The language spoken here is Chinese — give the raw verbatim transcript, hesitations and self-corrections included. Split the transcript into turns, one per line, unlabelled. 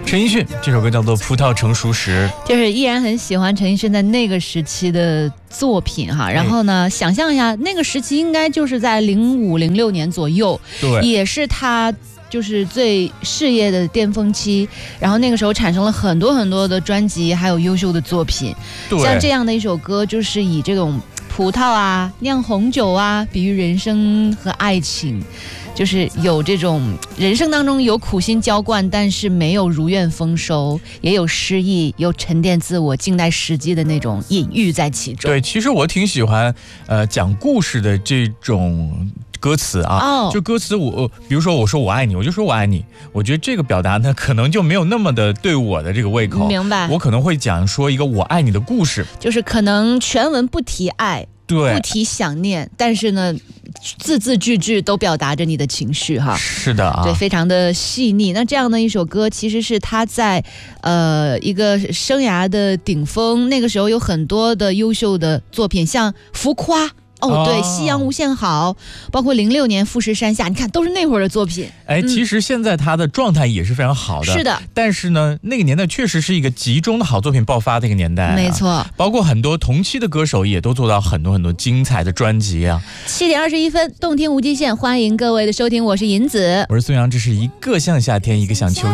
陈奕迅这首歌叫做《葡萄成熟时》，
就是依然很喜欢陈奕迅在那个时期的作品哈。然后呢，想象一下那个时期应该就是在零五零六年左右，
对，
也是他就是最事业的巅峰期。然后那个时候产生了很多很多的专辑，还有优秀的作品。
对，
像这样的一首歌，就是以这种葡萄啊、酿红酒啊，比喻人生和爱情。就是有这种人生当中有苦心浇灌，但是没有如愿丰收，也有失意，有沉淀自我、静待时机的那种隐喻在其中。
对，其实我挺喜欢呃讲故事的这种歌词啊，
哦，
就歌词我比如说我说我爱你，我就说我爱你，我觉得这个表达呢可能就没有那么的对我的这个胃口。
明白。
我可能会讲说一个我爱你的故事，
就是可能全文不提爱，
对，
不提想念，但是呢字字句句都表达着你的情绪哈。
是的啊，
对，非常的细腻。那这样的一首歌其实是他在呃一个生涯的顶峰，那个时候有很多的优秀的作品，像浮夸哦，对，夕阳无限好，包括零六年富士山下，你看都是那会儿的作品。
哎，
嗯、
其实现在他的状态也是非常好的，
是的。
但是呢，那个年代确实是一个集中的好作品爆发的一个年代、啊，
没错。
包括很多同期的歌手也都做到很多很多精彩的专辑啊。
七点二十一分，动听无极限，欢迎各位的收听，我是银子，
我是孙杨，这是一个像夏天，一个像秋天。